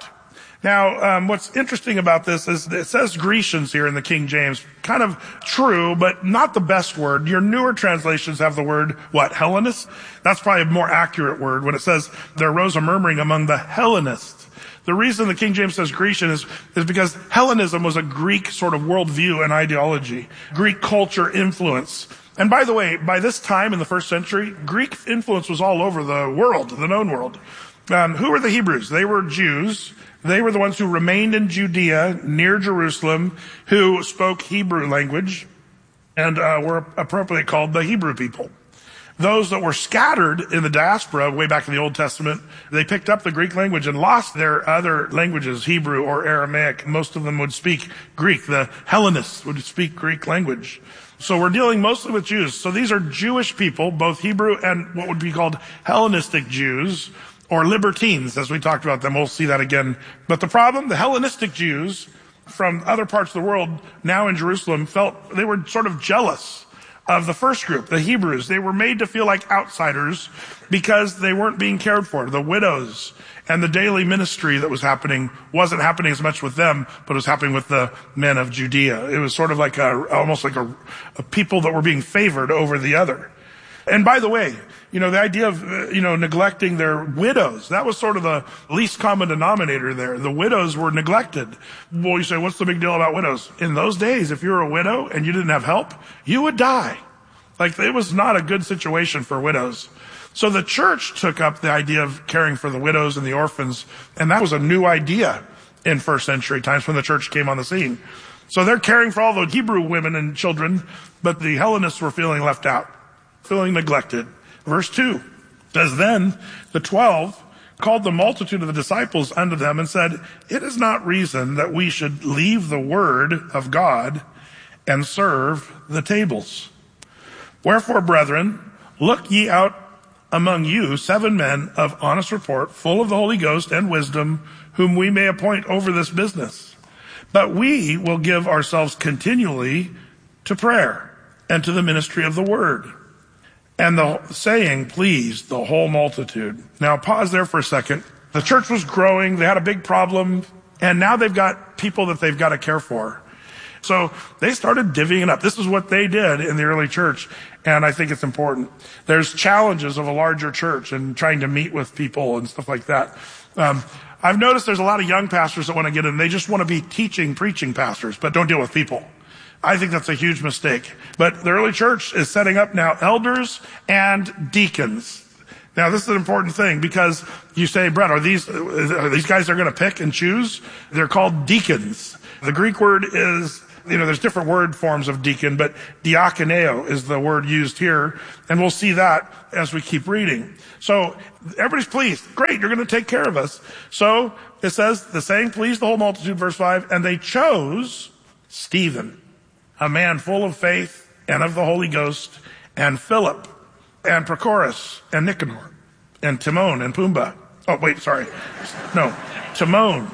Now, um, what's interesting about this is it says Grecians here in the King James. Kind of true, but not the best word. Your newer translations have the word, what, Hellenists? That's probably a more accurate word when it says there arose a murmuring among the Hellenists. The reason the King James says Grecian is, is because Hellenism was a Greek sort of worldview and ideology, Greek culture influence. And by the way, by this time in the first century, Greek influence was all over the world, the known world. Um, who were the Hebrews? They were Jews. They were the ones who remained in Judea, near Jerusalem, who spoke Hebrew language and uh, were appropriately called the Hebrew people. Those that were scattered in the diaspora way back in the Old Testament, they picked up the Greek language and lost their other languages, Hebrew or Aramaic. Most of them would speak Greek. The Hellenists would speak Greek language. So we're dealing mostly with Jews. So these are Jewish people, both Hebrew and what would be called Hellenistic Jews, or libertines, as we talked about them. We'll see that again. But the problem, the Hellenistic Jews from other parts of the world, now in Jerusalem, felt they were sort of jealous of the first group, the Hebrews. They were made to feel like outsiders because they weren't being cared for. The widows and the daily ministry that was happening wasn't happening as much with them, but it was happening with the men of Judea. It was sort of like a, almost like a, a people that were being favored over the other. And by the way, you know, the idea of, uh, you know, neglecting their widows, that was sort of the least common denominator there. The widows were neglected. Well, you say, what's the big deal about widows? In those days, if you were a widow and you didn't have help, you would die. Like, it was not a good situation for widows. So the church took up the idea of caring for the widows and the orphans, and that was a new idea in first century times when the church came on the scene. So they're caring for all the Hebrew women and children, but the Hellenists were feeling left out, feeling neglected. Verse two says, "Then the twelve called the multitude of the disciples unto them and said, It is not reason that we should leave the word of God and serve the tables. Wherefore, brethren, look ye out among you seven men of honest report, full of the Holy Ghost and wisdom, whom we may appoint over this business. But we will give ourselves continually to prayer and to the ministry of the word." And the saying pleased the whole multitude. Now pause there for a second. The church was growing. They had a big problem. And now they've got people that they've got to care for. So they started divvying it up. This is what they did in the early church. And I think it's important. There's challenges of a larger church and trying to meet with people and stuff like that. Um, I've noticed there's a lot of young pastors that want to get in. They just want to be teaching, preaching pastors, but don't deal with people. I think that's a huge mistake. But the early church is setting up now elders and deacons. Now, this is an important thing because you say, Brett, are these, are these guys they're going to pick and choose? They're called deacons. The Greek word is, you know, there's different word forms of deacon, but diakoneo is the word used here. And we'll see that as we keep reading. So everybody's pleased. Great, you're going to take care of us. So it says, the saying pleased the whole multitude, verse five, and they chose Stephen, a man full of faith and of the Holy Ghost, and Philip, and Prochorus, and Nicanor, and Timon, and Pumbaa. Oh, wait, sorry. No, Timon,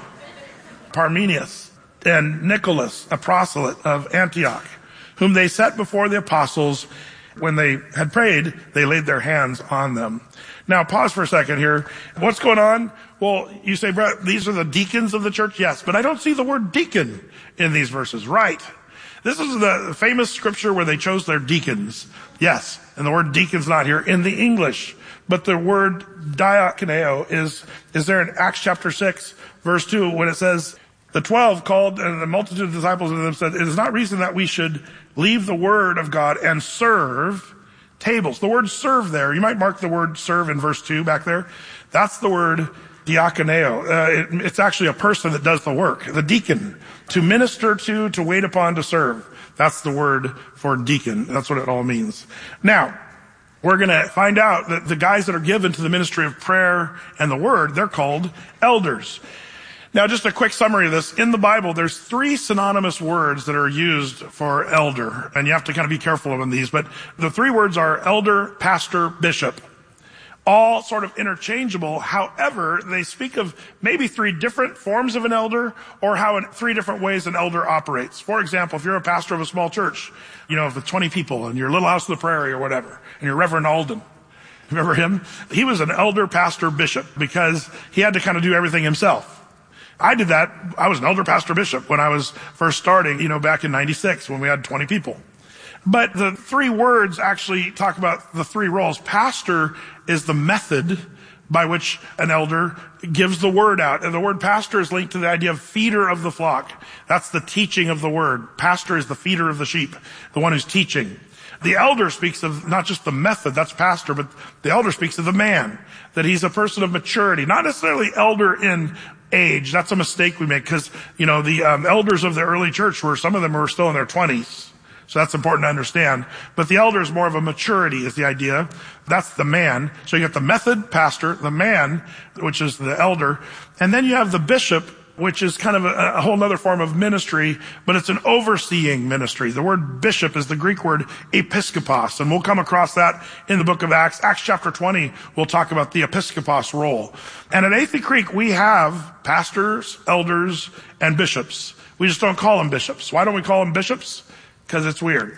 Parmenius, and Nicholas, a proselyte of Antioch, whom they set before the apostles. When they had prayed, they laid their hands on them. Now, pause for a second here. What's going on? Well, you say, Brett, these are the deacons of the church? Yes, but I don't see the word deacon in these verses. Right. This is the famous scripture where they chose their deacons. Yes, and the word deacon's not here in the English, but the word diakoneo is, is there in Acts chapter six, verse two, when it says, the twelve called and the multitude of disciples of them said, it is not reason that we should leave the word of God and serve tables. The word serve there, you might mark the word serve in verse two back there. That's the word diakoneo. Uh, it, it's actually a person that does the work, the deacon. To minister to, to wait upon, to serve. That's the word for deacon. That's what it all means. Now, we're going to find out that the guys that are given to the ministry of prayer and the word, they're called elders. Now, just a quick summary of this. In the Bible, there's three synonymous words that are used for elder, and you have to kind of be careful of these, but the three words are elder, pastor, bishop. All sort of interchangeable. However, they speak of maybe three different forms of an elder or how in three different ways an elder operates. For example, if you're a pastor of a small church, you know, with twenty people and your little house of the prairie or whatever, and you're Reverend Alden. Remember him? He was an elder, pastor, bishop because he had to kind of do everything himself. I did that. I was an elder, pastor, bishop when I was first starting, you know, back in ninety-six when we had twenty people. But the three words actually talk about the three roles. Pastor is the method by which an elder gives the word out. And the word pastor is linked to the idea of feeder of the flock. That's the teaching of the word. Pastor is the feeder of the sheep, the one who's teaching. The elder speaks of not just the method, that's pastor, but the elder speaks of the man, that he's a person of maturity, not necessarily elder in age. That's a mistake we make because, you know, the um, elders of the early church were, some of them were still in their twenties. So that's important to understand. But the elder is more of a maturity is the idea. That's the man. So you got the method, pastor, the man, which is the elder. And then you have the bishop, which is kind of a, a whole other form of ministry, but it's an overseeing ministry. The word bishop is the Greek word episkopos, and we'll come across that in the book of Acts. Acts chapter twenty, we'll talk about the episkopos role. And at Athey Creek, we have pastors, elders, and bishops. We just don't call them bishops. Why don't we call them bishops? Because it's weird.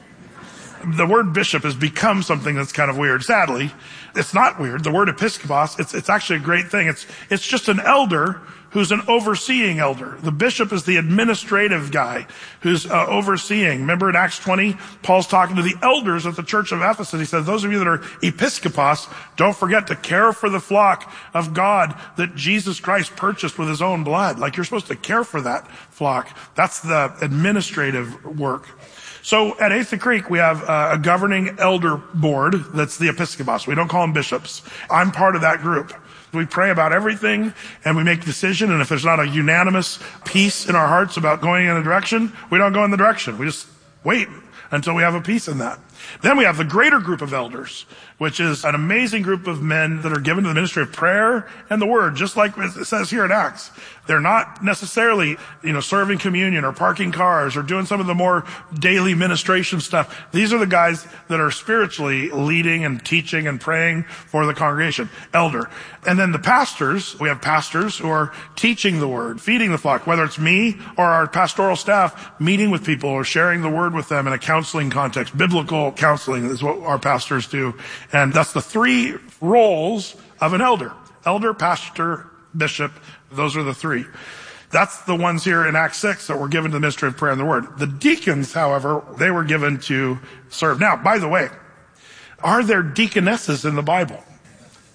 The word bishop has become something that's kind of weird. Sadly, it's not weird. The word episkopos, it's, it's actually a great thing. It's, it's just an elder who's an overseeing elder. The bishop is the administrative guy who's uh, overseeing. Remember in Acts twenty, Paul's talking to the elders at the church of Ephesus. He says, those of you that are episkopos, don't forget to care for the flock of God that Jesus Christ purchased with his own blood. Like you're supposed to care for that flock. That's the administrative work. So at Athey Creek, we have uh, a governing elder board that's the episkopos. We don't call them bishops. I'm part of that group. We pray about everything and we make a decision. And if there's not a unanimous peace in our hearts about going in a direction, we don't go in the direction. We just wait until we have a peace in that. Then we have the greater group of elders, which is an amazing group of men that are given to the ministry of prayer and the word, just like it says here in Acts. They're not necessarily, you know, serving communion or parking cars or doing some of the more daily ministration stuff. These are the guys that are spiritually leading and teaching and praying for the congregation. Elder. And then the pastors, we have pastors who are teaching the word, feeding the flock, whether it's me or our pastoral staff meeting with people or sharing the word with them in a counseling context. Biblical counseling is what our pastors do. And that's the three roles of an elder. Elder, pastor, bishop. Those are the three. That's the ones here in Acts six that were given to the ministry of prayer and the word. The deacons, however, they were given to serve. Now, by the way, are there deaconesses in the Bible?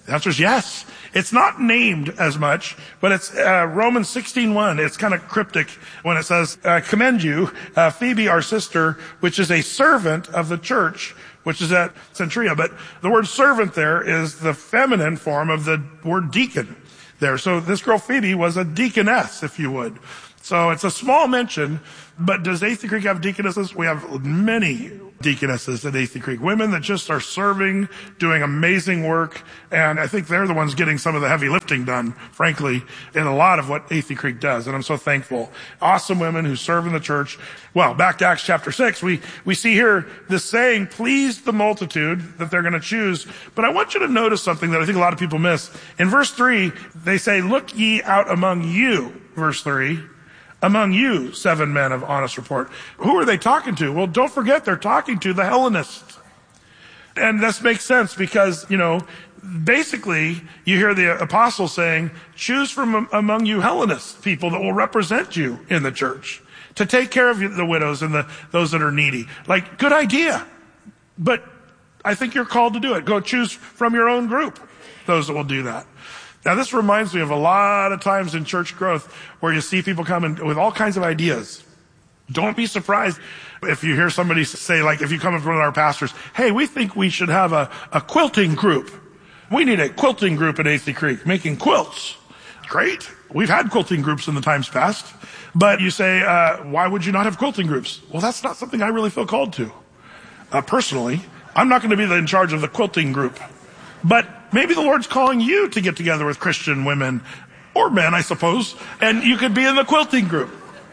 The answer is yes. It's not named as much, but it's uh, Romans sixteen one. It's kind of cryptic when it says, uh, commend you, uh, Phoebe, our sister, which is a servant of the church, which is at Centuria. But the word servant there is the feminine form of the word deacon there. So this girl Phoebe was a deaconess, if you would. So it's a small mention, but does Athey Creek have deaconesses? We have many deaconesses at Athey Creek. Women that just are serving, doing amazing work, and I think they're the ones getting some of the heavy lifting done, frankly, in a lot of what Athey Creek does, and I'm so thankful. Awesome women who serve in the church. Well, back to Acts chapter six, we, we see here this saying, please the multitude, that they're going to choose. But I want you to notice something that I think a lot of people miss. In verse three, they say, look ye out among you, verse three. Among you, seven men of honest report. Who are they talking to? Well, don't forget they're talking to the Hellenists. And this makes sense because, you know, basically you hear the apostles saying, choose from among you Hellenists, people that will represent you in the church, to take care of the widows and the those that are needy. Like, good idea. But I think you're called to do it. Go choose from your own group those that will do that. Now, this reminds me of a lot of times in church growth where you see people come in with all kinds of ideas. Don't be surprised if you hear somebody say, like, if you come in front of our pastors, hey, we think we should have a, a quilting group. We need a quilting group at Athey Creek, making quilts. Great. We've had quilting groups in the times past. But you say, uh, why would you not have quilting groups? Well, that's not something I really feel called to. Uh, personally, I'm not going to be in charge of the quilting group. But maybe the Lord's calling you to get together with Christian women, or men, I suppose, and you could be in the quilting group.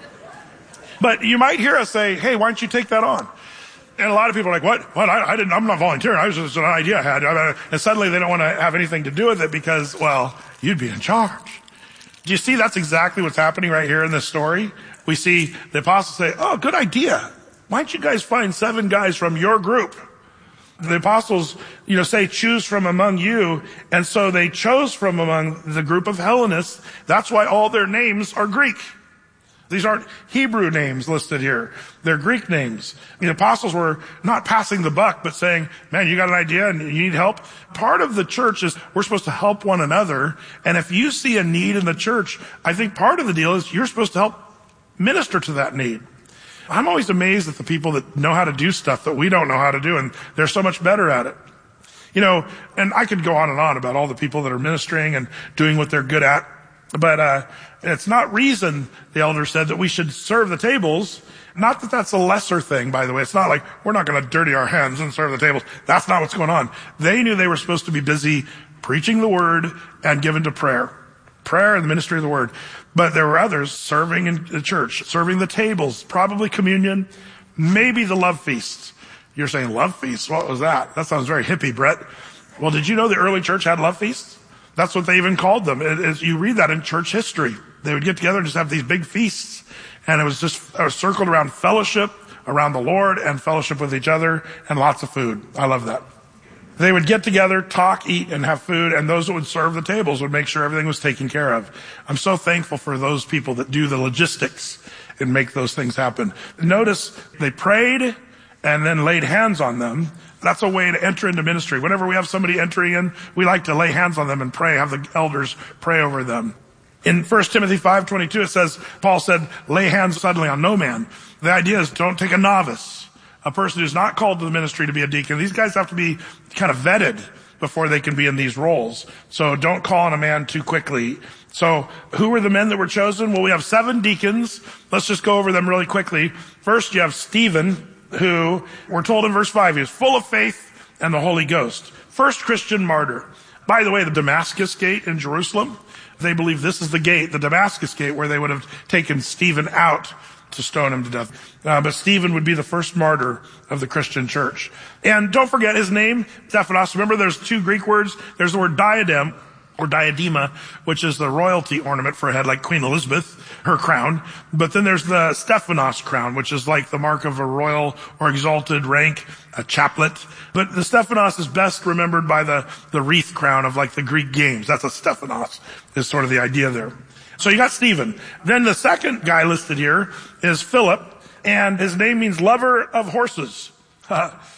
But you might hear us say, hey, why don't you take that on? And a lot of people are like, what? What? I, I didn't, I'm not volunteering. I was just an idea I had. And suddenly they don't want to have anything to do with it because, well, you'd be in charge. Do you see that's exactly what's happening right here in this story? We see the apostles say, oh, good idea. Why don't you guys find seven guys from your group? The apostles, you know, say, choose from among you. And so they chose from among the group of Hellenists. That's why all their names are Greek. These aren't Hebrew names listed here. They're Greek names. The apostles were not passing the buck, but saying, man, you got an idea and you need help. Part of the church is we're supposed to help one another. And if you see a need in the church, I think part of the deal is you're supposed to help minister to that need. I'm always amazed at the people that know how to do stuff that we don't know how to do, and they're so much better at it. You know, and I could go on and on about all the people that are ministering and doing what they're good at, but uh it's not reason, the elder said, that we should serve the tables. Not that that's a lesser thing, by the way. It's not like we're not going to dirty our hands and serve the tables. That's not what's going on. They knew they were supposed to be busy preaching the word and given to prayer. Prayer and the ministry of the word. But there were others serving in the church, serving the tables, probably communion, maybe the love feasts. You're saying love feasts? What was that? That sounds very hippie, Brett. Well, did you know the early church had love feasts? That's what they even called them. It, it, you read that in church history. They would get together and just have these big feasts. And it was just it was circled around fellowship, around the Lord, and fellowship with each other, and lots of food. I love that. They would get together, talk, eat, and have food, and those that would serve the tables would make sure everything was taken care of. I'm so thankful for those people that do the logistics and make those things happen. Notice they prayed and then laid hands on them. That's a way to enter into ministry. Whenever we have somebody entering in, we like to lay hands on them and pray, have the elders pray over them. In First Timothy five twenty-two, it says, Paul said, lay hands suddenly on no man. The idea is don't take a novice. A person who's not called to the ministry to be a deacon. These guys have to be kind of vetted before they can be in these roles. So don't call on a man too quickly. So who were the men that were chosen? Well, we have seven deacons. Let's just go over them really quickly. First, you have Stephen, who we're told in verse five, he was full of faith and the Holy Ghost. First Christian martyr. By the way, the Damascus gate in Jerusalem, they believe this is the gate, the Damascus gate, where they would have taken Stephen out to stone him to death. Uh, but Stephen would be the first martyr of the Christian church. And don't forget his name, Stephanos. Remember, there's two Greek words. There's the word diadem, or diadema, which is the royalty ornament for a head, like Queen Elizabeth, her crown. But then there's the Stephanos crown, which is like the mark of a royal or exalted rank, a chaplet. But the Stephanos is best remembered by the, the wreath crown of like the Greek games. That's a Stephanos, is sort of the idea there. So you got Stephen. Then the second guy listed here is Philip, and his name means lover of horses.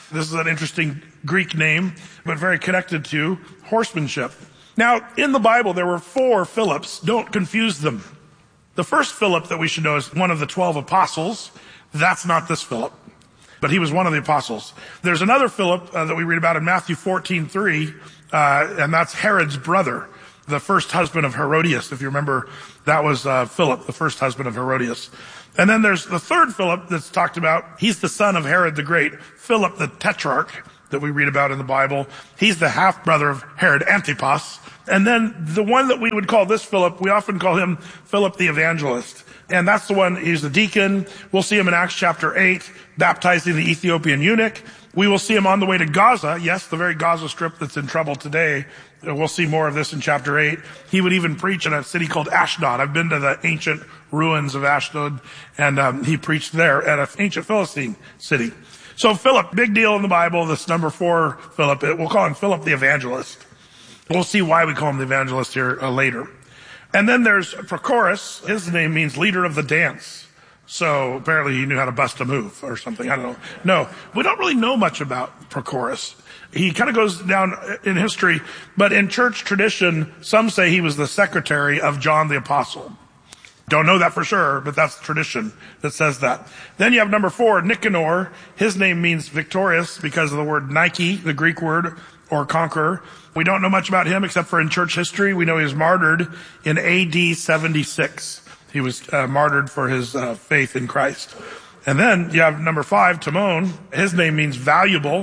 This is an interesting Greek name, but very connected to horsemanship. Now, in the Bible, there were four Philips. Don't confuse them. The first Philip that we should know is one of the twelve apostles. That's not this Philip, but he was one of the apostles. There's another Philip uh, that we read about in Matthew fourteen three, uh, and that's Herod's brother, the first husband of Herodias. If you remember, that was uh, Philip, the first husband of Herodias. And then there's the third Philip that's talked about. He's the son of Herod the Great, Philip the Tetrarch that we read about in the Bible. He's the half-brother of Herod Antipas. And then the one that we would call this Philip, we often call him Philip the Evangelist. And that's the one, he's the deacon. We'll see him in Acts chapter eight, baptizing the Ethiopian eunuch. We will see him on the way to Gaza. Yes, the very Gaza Strip that's in trouble today. We'll see more of this in chapter eight. He would even preach in a city called Ashdod. I've been to the ancient ruins of Ashdod, and um, he preached there at an ancient Philistine city. So Philip, big deal in the Bible, this number four Philip. We'll call him Philip the Evangelist. We'll see why we call him the Evangelist here uh, later. And then there's Prochorus. His name means leader of the dance. So apparently he knew how to bust a move or something. I don't know. No, we don't really know much about Prochorus. He kind of goes down in history, but in church tradition, some say he was the secretary of John the Apostle. Don't know that for sure, but that's tradition that says that. Then you have number four, Nicanor. His name means victorious because of the word Nike, the Greek word, or conqueror. We don't know much about him except for in church history. We know he was martyred in A D seventy-six. He was uh, martyred for his uh, faith in Christ. And then you have number five, Timon. His name means valuable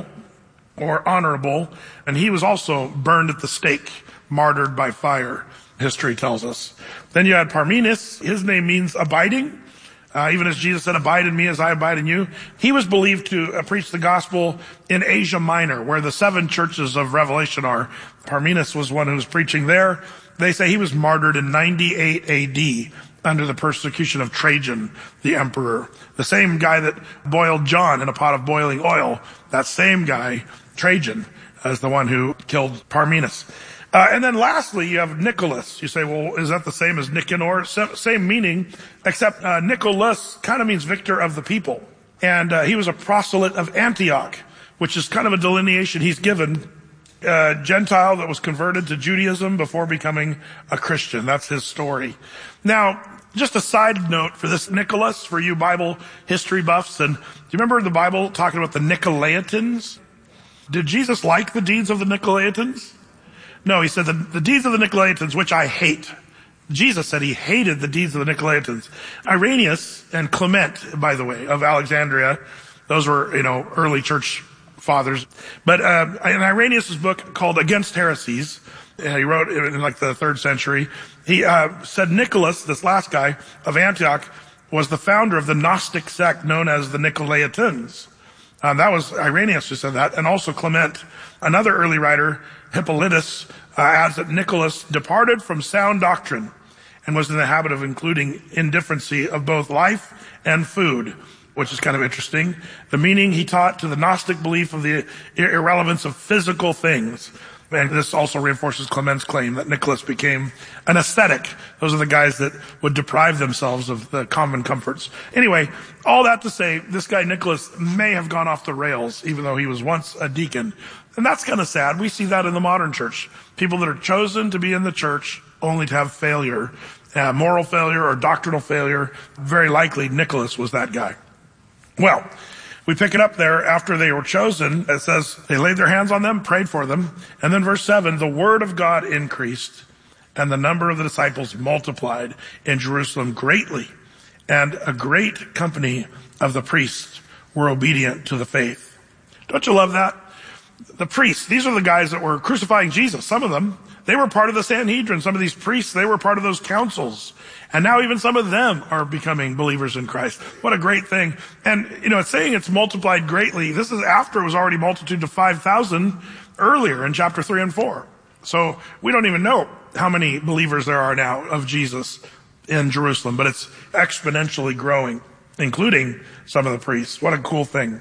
or honorable. And he was also burned at the stake, martyred by fire, history tells us. Then you had Parmenas. His name means abiding. Uh, even as Jesus said, abide in me as I abide in you. He was believed to uh, preach the gospel in Asia Minor, where the seven churches of Revelation are. Parmenas was one who was preaching there. They say he was martyred in ninety-eight A D under the persecution of Trajan, the emperor. The same guy that boiled John in a pot of boiling oil. That same guy, Trajan, is the one who killed Parmenas. Uh, and then lastly, you have Nicholas. You say, well, is that the same as Nicanor? Same meaning, except uh, Nicholas kind of means victor of the people. And uh, he was a proselyte of Antioch, which is kind of a delineation he's given. Uh, Gentile that was converted to Judaism before becoming a Christian. That's his story. Now, just a side note for this Nicholas, for you Bible history buffs. And do you remember the Bible talking about the Nicolaitans? Did Jesus like the deeds of the Nicolaitans? No, he said the, the deeds of the Nicolaitans, which I hate. Jesus said he hated the deeds of the Nicolaitans. Irenaeus and Clement, by the way, of Alexandria, those were, you know, early church fathers. But uh, in Irenaeus' book called Against Heresies, uh, he wrote in, in like the third century, he uh, said Nicholas, this last guy of Antioch, was the founder of the Gnostic sect known as the Nicolaitans. Um, that was Irenaeus who said that, and also Clement. Another early writer, Hippolytus, uh, adds that Nicholas departed from sound doctrine and was in the habit of including indifferency of both life and food, which is kind of interesting. The meaning he taught to the Gnostic belief of the irrelevance of physical things. And this also reinforces Clement's claim that Nicholas became an ascetic. Those are the guys that would deprive themselves of the common comforts. Anyway, all that to say, this guy Nicholas may have gone off the rails, even though he was once a deacon. And that's kind of sad. We see that in the modern church. People that are chosen to be in the church only to have failure, uh, moral failure or doctrinal failure. Very likely Nicholas was that guy. Well, we pick it up there after they were chosen. It says they laid their hands on them, prayed for them. And then verse seven, the word of God increased and the number of the disciples multiplied in Jerusalem greatly. And a great company of the priests were obedient to the faith. Don't you love that? The priests, these are the guys that were crucifying Jesus. Some of them, they were part of the Sanhedrin. Some of these priests, they were part of those councils. And now even some of them are becoming believers in Christ. What a great thing. And, you know, it's saying it's multiplied greatly. This is after it was already multitude to five thousand earlier in chapter three and four. So we don't even know how many believers there are now of Jesus in Jerusalem, but it's exponentially growing, including some of the priests. What a cool thing.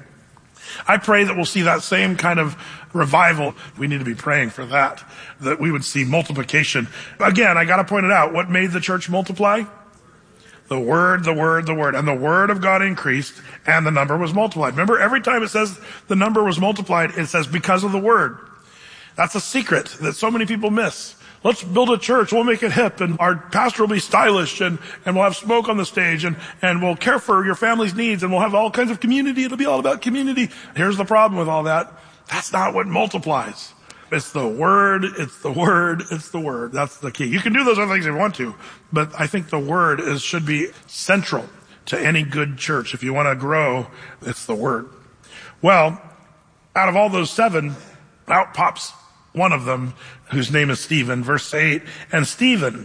I pray that we'll see that same kind of revival. We need to be praying for that, that we would see multiplication. Again, I got to point it out. What made the church multiply? The word, the word, the word. And the word of God increased, and the number was multiplied. Remember, every time it says the number was multiplied, it says because of the word. That's a secret that so many people miss. Let's build a church, we'll make it hip, and our pastor will be stylish, and, and we'll have smoke on the stage, and, and we'll care for your family's needs, and we'll have all kinds of community. It'll be all about community. Here's the problem with all that. That's not what multiplies. It's the word, it's the word, it's the word. That's the key. You can do those other things if you want to, but I think the word is, should be central to any good church. If you want to grow, it's the word. Well, out of all those seven, out pops one of them, whose name is Stephen. Verse eight, and Stephen,